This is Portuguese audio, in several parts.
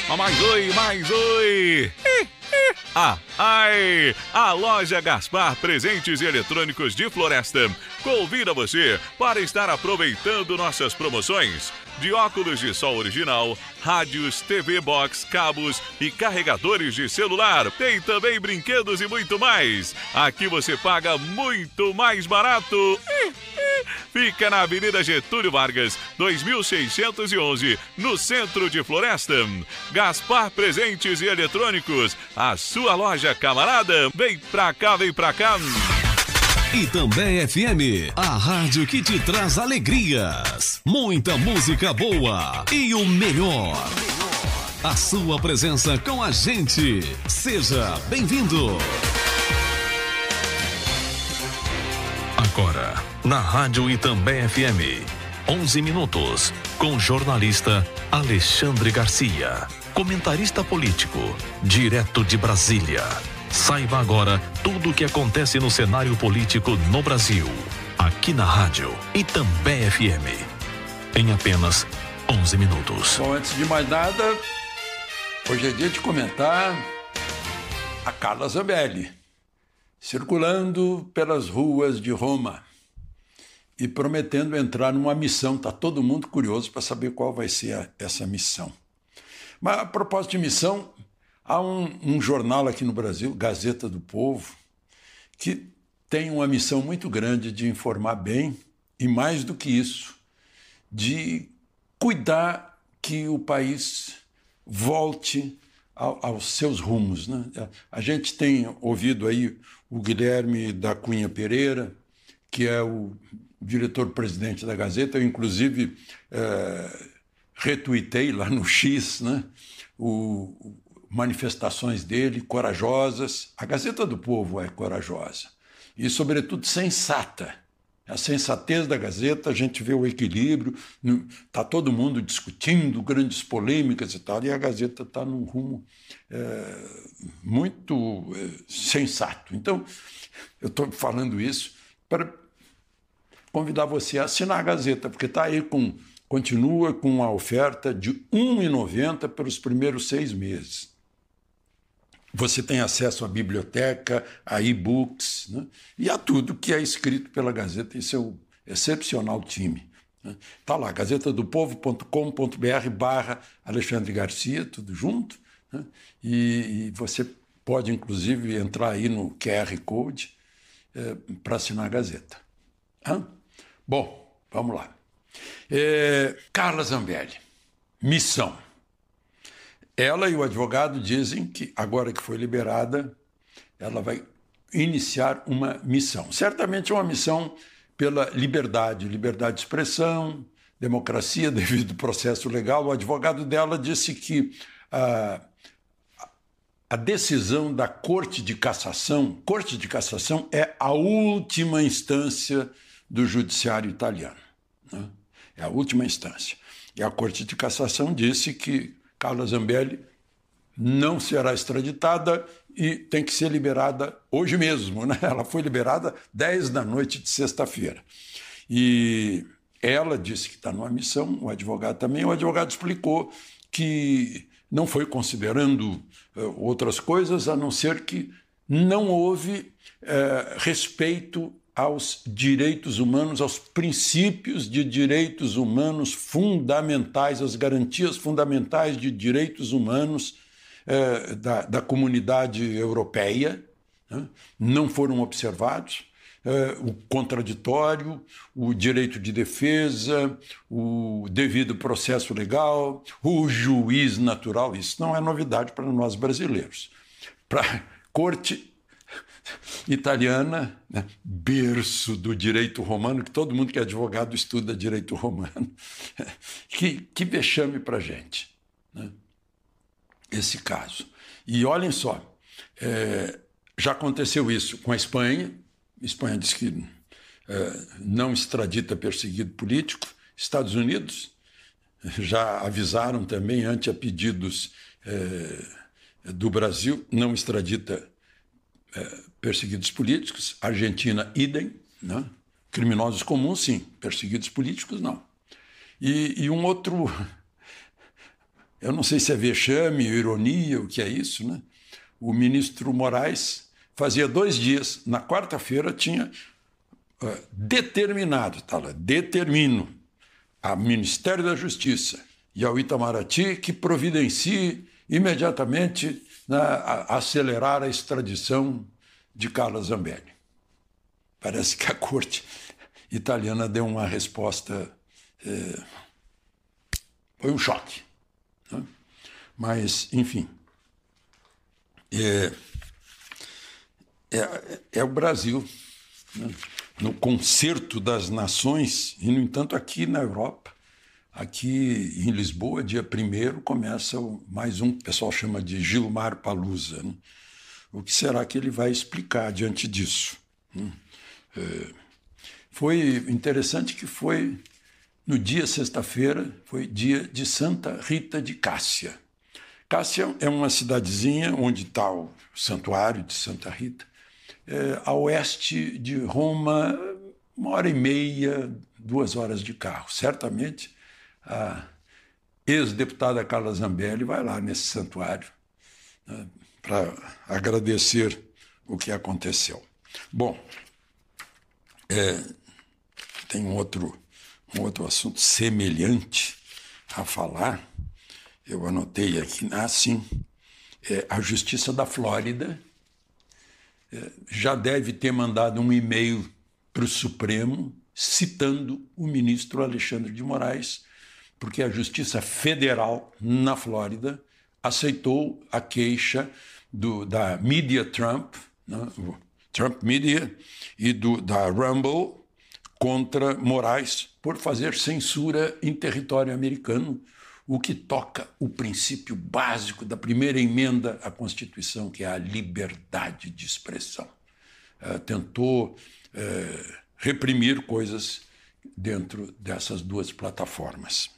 Mais oi, mais oi! A loja Gaspar Presentes Eletrônicos de Floresta convida você para estar aproveitando nossas promoções de óculos de sol original, rádios, TV Box, cabos e carregadores de celular. Tem também brinquedos e muito mais. Aqui você paga muito mais barato. Fica na Avenida Getúlio Vargas, 2611, no centro de Floresta. Gaspar Presentes e Eletrônicos, a sua loja camarada. Vem pra cá, vem pra cá. E também FM, a rádio que te traz alegrias, muita música boa e o melhor. A sua presença com a gente. Seja bem-vindo. Agora, na Rádio Itambé FM, 11 minutos, com jornalista Alexandre Garcia, comentarista político, direto de Brasília. Saiba agora tudo o que acontece no cenário político no Brasil, aqui na Rádio Itambé FM, em apenas 11 minutos. Bom, antes de mais nada, hoje é dia de comentar a Carla Zambelli, circulando pelas ruas de Roma e prometendo entrar numa missão. Está todo mundo curioso para saber qual vai ser essa missão. Mas a propósito de missão, há um jornal aqui no Brasil, Gazeta do Povo, que tem uma missão muito grande de informar bem e, mais do que isso, de cuidar que o país volte aos seus rumos, né? A gente tem ouvido aí o Guilherme da Cunha Pereira, que é o diretor-presidente da Gazeta. Eu, inclusive, retuitei lá no X, né, manifestações dele, corajosas. A Gazeta do Povo é corajosa e, sobretudo, sensata. A sensatez da Gazeta, a gente vê o equilíbrio, está todo mundo discutindo, grandes polêmicas e tal, e a Gazeta está num rumo muito sensato. Então, eu estou falando isso para convidar você a assinar a Gazeta, porque está aí continua com a oferta de R$ 1,90 pelos primeiros 6 meses. Você tem acesso à biblioteca, a e-books, né, e a tudo que é escrito pela Gazeta em seu excepcional time. Está lá, gazetadopovo.com.br/Alexandre Garcia, tudo junto, né, e você pode, inclusive, entrar aí no QR Code para assinar a Gazeta. Bom, vamos lá. Carla Zambelli, missão. Ela e o advogado dizem que, agora que foi liberada, ela vai iniciar uma missão. Certamente é uma missão pela liberdade de expressão, democracia, devido ao processo legal. O advogado dela disse que a decisão da Corte de Cassação é a última instância do judiciário italiano, né? É a última instância. E a Corte de Cassação disse que Carla Zambelli não será extraditada e tem que ser liberada hoje mesmo, né? Ela foi liberada 10 da noite de sexta-feira. E ela disse que está numa missão, o advogado também. O advogado explicou que não foi considerando outras coisas, a não ser que não houve respeito aos direitos humanos, aos princípios de direitos humanos fundamentais, às garantias fundamentais de direitos humanos da comunidade europeia, né? Não foram observados. O contraditório, o direito de defesa, o devido processo legal, o juiz natural. Isso não é novidade para nós brasileiros. Para a Corte italiana, né, berço do direito romano, que todo mundo que é advogado estuda direito romano. Que vexame para a gente, né, esse caso. E olhem só, já aconteceu isso com a Espanha. A Espanha diz que não extradita perseguido político. Estados Unidos já avisaram também, ante a pedidos do Brasil, não extradita perseguidos políticos. Argentina, idem, né? Criminosos comuns, sim. Perseguidos políticos, não. E um outro eu não sei se é vexame, ironia, o que é isso, né? O ministro Moraes fazia 2 dias, na quarta-feira tinha determinado, tá lá, determino ao Ministério da Justiça e ao Itamaraty que providencie imediatamente acelerar a extradição de Carla Zambelli. Parece que a corte italiana deu uma resposta... foi um choque. Né? Mas, enfim... É o Brasil, né? No concerto das nações, e, no entanto, aqui na Europa, aqui em Lisboa, dia 1º, começa mais um, o pessoal chama de Gilmar Palusa. Né? O que será que ele vai explicar diante disso? Né? Foi interessante que foi, no dia sexta-feira, foi dia de Santa Rita de Cássia. Cássia é uma cidadezinha onde está o santuário de Santa Rita, a oeste de Roma, 1h30, 2 horas de carro. Certamente a ex-deputada Carla Zambelli vai lá nesse santuário, né, para agradecer o que aconteceu. Bom, tem um outro assunto semelhante a falar. Eu anotei aqui, sim, a Justiça da Flórida já deve ter mandado um e-mail para o Supremo citando o ministro Alexandre de Moraes, porque a Justiça Federal na Flórida aceitou a queixa da Media Trump, né, o Trump Media, e da Rumble contra Moraes por fazer censura em território americano, o que toca o princípio básico da primeira emenda à Constituição, que é a liberdade de expressão. Tentou reprimir coisas dentro dessas 2 plataformas.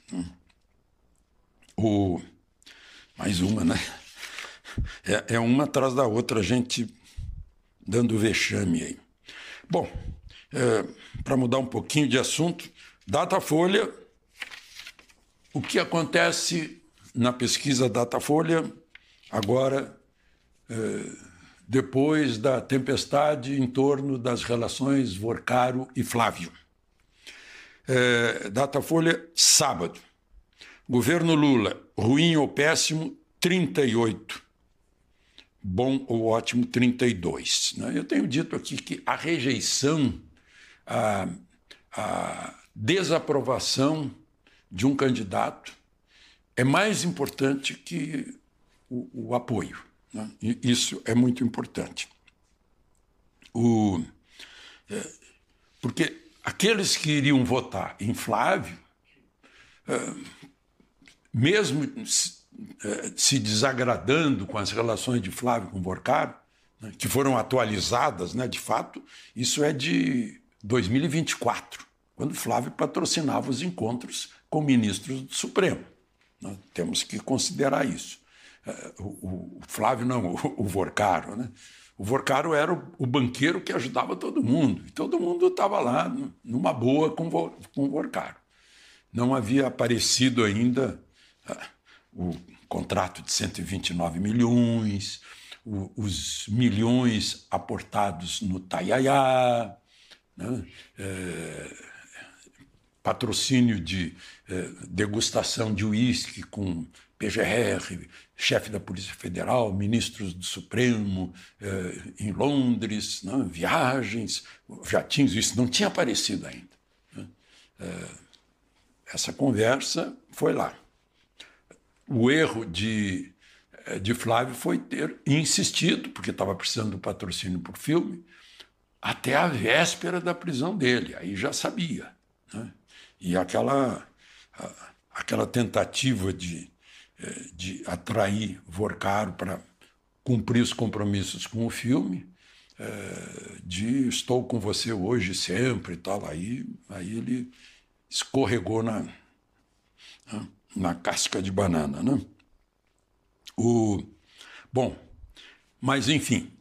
Mais uma, né? É uma atrás da outra, a gente dando vexame aí. Bom, para mudar um pouquinho de assunto, Datafolha. O que acontece na pesquisa Datafolha agora, depois da tempestade em torno das relações Vorcaro e Flávio? Datafolha, sábado. Governo Lula, ruim ou péssimo, 38. Bom ou ótimo, 32. Eu tenho dito aqui que a rejeição, a desaprovação de um candidato é mais importante que o apoio. Né? E isso é muito importante. Porque aqueles que iriam votar em Flávio, mesmo se desagradando com as relações de Flávio com Vorcaro, né, que foram atualizadas, né, de fato, isso é de 2024, quando Flávio patrocinava os encontros com ministros do Supremo. Nós temos que considerar isso. O Flávio não, o Vorcaro, né? O Vorcaro era o banqueiro que ajudava todo mundo, e todo mundo estava lá numa boa com o Vorcaro. Não havia aparecido ainda o contrato de 129 milhões, os milhões aportados no Taiaiá, né? Patrocínio de degustação de uísque com PGR, chefe da Polícia Federal, ministros do Supremo em Londres, né? Viagens, jatinhos, isso não tinha aparecido ainda. Né? Essa conversa foi lá. O erro de Flávio foi ter insistido, porque estava precisando do patrocínio por filme, até a véspera da prisão dele. Aí já sabia. Né? E aquela tentativa de atrair Vorcaro para cumprir os compromissos com o filme, de estou com você hoje sempre e tal, aí ele escorregou na casca de banana. Né? Bom, mas enfim,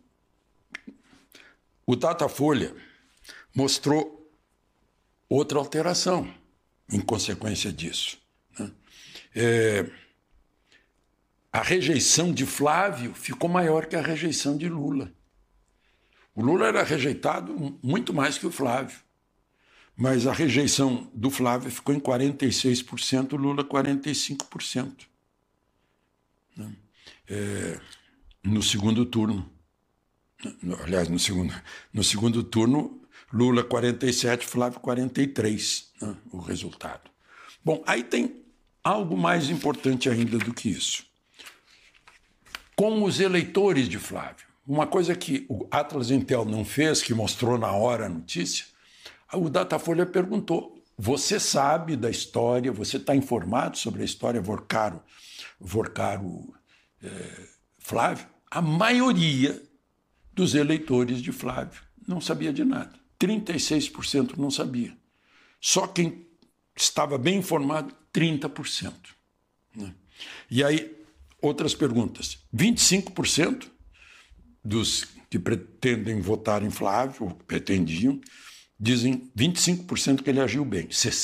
o Datafolha mostrou outra alteração em consequência disso. Né? a rejeição de Flávio ficou maior que a rejeição de Lula. O Lula era rejeitado muito mais que o Flávio, mas a rejeição do Flávio ficou em 46%, o Lula 45%. No segundo turno. Aliás, no segundo turno, Lula 47%, Flávio 43%, né, o resultado. Bom, aí tem algo mais importante ainda do que isso. Com os eleitores de Flávio, uma coisa que o Atlas Intel não fez, que mostrou na hora a notícia, o Datafolha perguntou: você sabe da história, você está informado sobre a história Vorcaro-Flávio? A maioria dos eleitores de Flávio não sabia de nada. 36% não sabia. Só quem estava bem informado, 30%. Né? E aí, outras perguntas. 25% dos que pretendem votar em Flávio, ou pretendiam, dizem 25% que ele agiu bem,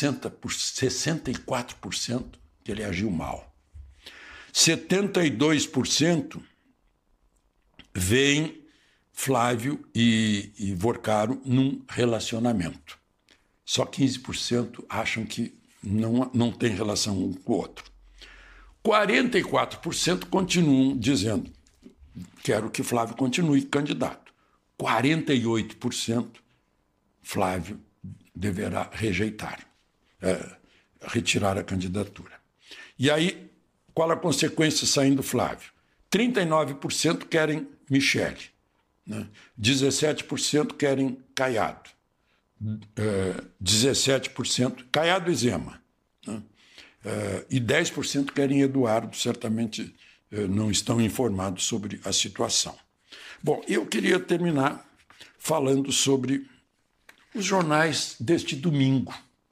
64% que ele agiu mal. 72% veem Flávio e Vorcaro num relacionamento. Só 15% acham que não tem relação um com o outro. 44% continuam dizendo: quero que Flávio continue candidato. 48% Flávio deverá retirar a candidatura. E aí, qual a consequência saindo Flávio? 39% querem Michele, né? 17% querem Caiado, 17% Caiado e Zema, né? E 10% querem Eduardo, certamente não estão informados sobre a situação. Bom, eu queria terminar falando sobre os jornais deste domingo,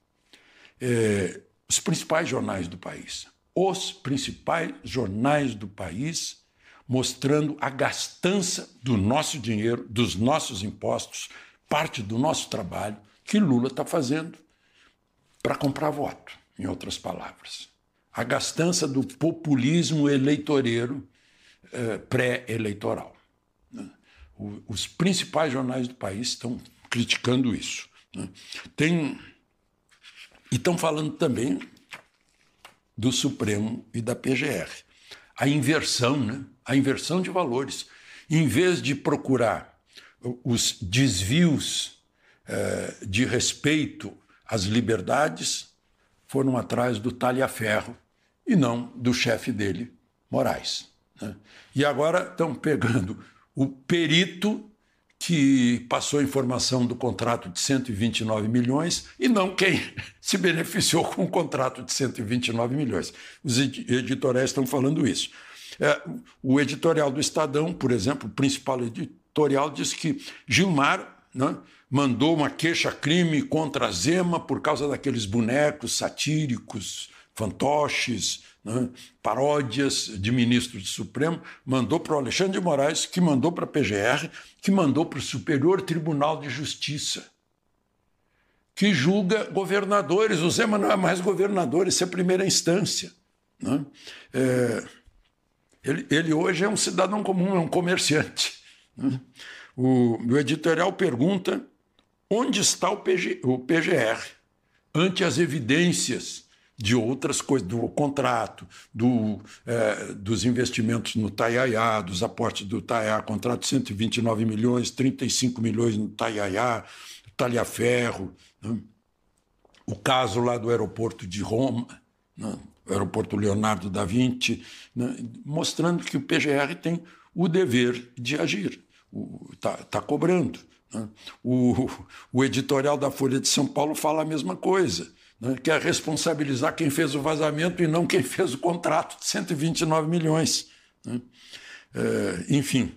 os principais jornais do país. Os principais jornais do país mostrando a gastança do nosso dinheiro, dos nossos impostos, parte do nosso trabalho, que Lula está fazendo para comprar voto, em outras palavras. A gastança do populismo eleitoreiro pré-eleitoral. Né? Os principais jornais do país estão criticando isso. Né? E estão falando também do Supremo e da PGR. A inversão, né? A inversão de valores. Em vez de procurar os desvios de respeito às liberdades, foram atrás do talha-ferro e não do chefe dele, Moraes. Né? E agora estão pegando o perito que passou a informação do contrato de 129 milhões e não quem se beneficiou com o contrato de 129 milhões. Os editoriais estão falando isso. O editorial do Estadão, por exemplo, o principal editorial, diz que Gilmar, né, mandou uma queixa-crime contra a Zema por causa daqueles bonecos satíricos, fantoches, né, paródias de ministros do Supremo, mandou para o Alexandre de Moraes, que mandou para a PGR, que mandou para o Superior Tribunal de Justiça, que julga governadores. O Zema não é mais governador, isso é primeira instância. Né? Ele hoje é um cidadão comum, é um comerciante. Né? O editorial pergunta onde está o PGR ante as evidências de outras coisas, do contrato, dos investimentos no Taiaiá, dos aportes do Taiaiá, contrato de 129 milhões, 35 milhões no Taiaiá, talha-ferro, né? O caso lá do aeroporto de Roma, né? O aeroporto Leonardo da Vinci, né? Mostrando que o PGR tem o dever de agir, está cobrando. Né? O editorial da Folha de São Paulo fala a mesma coisa, né? Quer responsabilizar quem fez o vazamento e não quem fez o contrato de 129 milhões. Né? Enfim,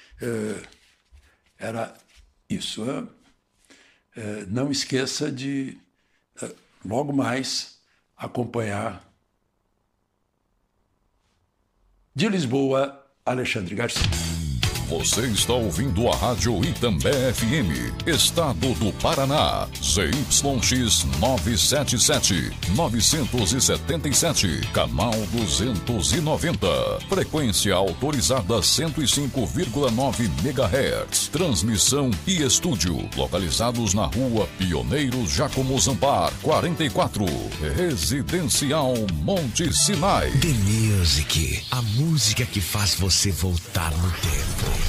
era isso. Não esqueça de, logo mais, acompanhar de Lisboa, Alexandre Garcia. Você está ouvindo a Rádio Itambé FM, Estado do Paraná, ZYX 977, 977, canal 290, frequência autorizada 105,9 MHz, transmissão e estúdio, localizados na rua Pioneiros Giacomo Zampar, 44, Residencial Monte Sinai. The Music, a música que faz você voltar no tempo.